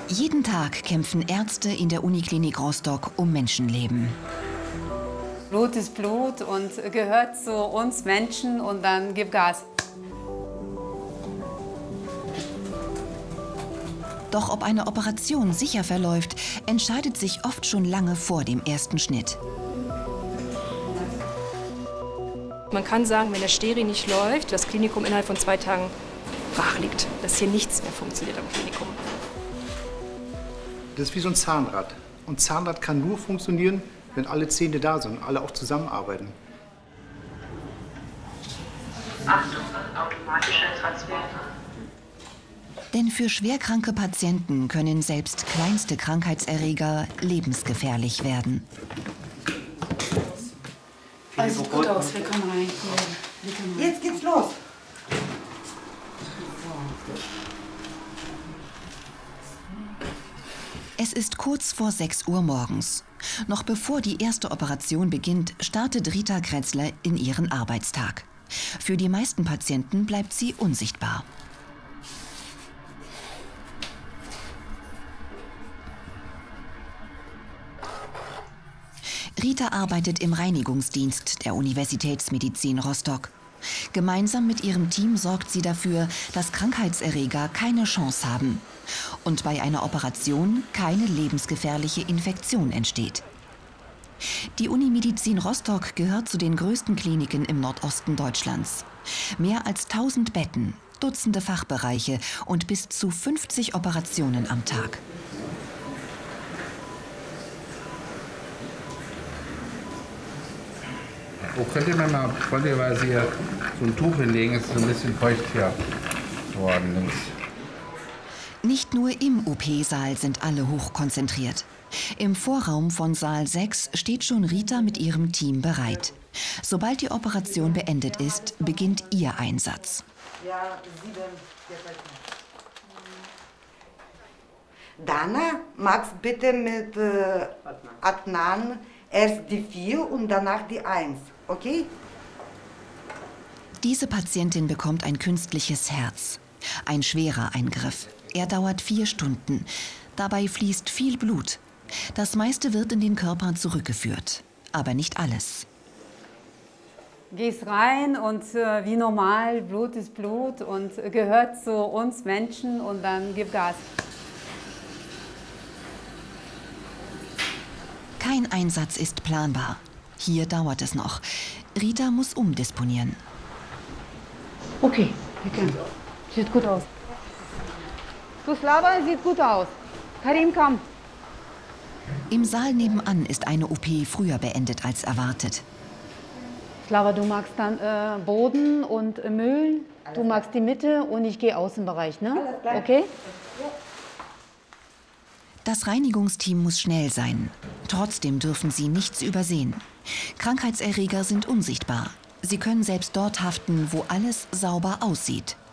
Jeden Tag kämpfen Ärzte in der Uniklinik Rostock um Menschenleben. Blut ist Blut und gehört zu uns Menschen und dann gib Gas. Doch ob eine Operation sicher verläuft, entscheidet sich oft schon lange vor dem ersten Schnitt. Man kann sagen, wenn der Steri nicht läuft, das Klinikum innerhalb von 2 Tagen brach liegt, dass hier nichts mehr funktioniert am Klinikum. Das ist wie so ein Zahnrad. Und Zahnrad kann nur funktionieren, wenn alle Zähne da sind und alle auch zusammenarbeiten. Achtung, automatischer Transfer. Denn für schwerkranke Patienten können selbst kleinste Krankheitserreger lebensgefährlich werden. Alles sieht gut aus, wir kommen rein. Jetzt geht's los. Es ist kurz vor 6 Uhr morgens. Noch bevor die erste Operation beginnt, startet Rita Kretzler in ihren Arbeitstag. Für die meisten Patienten bleibt sie unsichtbar. Rita arbeitet im Reinigungsdienst der Universitätsmedizin Rostock. Gemeinsam mit ihrem Team sorgt sie dafür, dass Krankheitserreger keine Chance haben und bei einer Operation keine lebensgefährliche Infektion entsteht. Die Unimedizin Rostock gehört zu den größten Kliniken im Nordosten Deutschlands. Mehr als 1000 Betten, Dutzende Fachbereiche und bis zu 50 Operationen am Tag. Wo könnt ihr mir mal freundlicherweise hier so ein Tuch hinlegen? Es ist so ein bisschen feucht hier geworden links. Nicht nur im OP-Saal sind alle hochkonzentriert. Im Vorraum von Saal 6 steht schon Rita mit ihrem Team bereit. Sobald die Operation beendet ist, beginnt ihr Einsatz. Ja, 7. Dana, magst bitte mit Adnan erst die 4 und danach die 1, okay? Diese Patientin bekommt ein künstliches Herz. Ein schwerer Eingriff. Er dauert 4 Stunden. Dabei fließt viel Blut. Das meiste wird in den Körper zurückgeführt, aber nicht alles. Gehst rein und wie normal, Blut ist Blut und gehört zu uns Menschen und dann gib Gas. Kein Einsatz ist planbar. Hier dauert es noch. Rita muss umdisponieren. Okay, wir können. Sieht gut aus. Slava, sieht gut aus. Karim, komm. Im Saal nebenan ist eine OP früher beendet als erwartet. Slava, du magst dann Boden und Müll. Du magst die Mitte und ich gehe Außenbereich, ne? Okay? Das Reinigungsteam muss schnell sein. Trotzdem dürfen sie nichts übersehen. Krankheitserreger sind unsichtbar. Sie können selbst dort haften, wo alles sauber aussieht.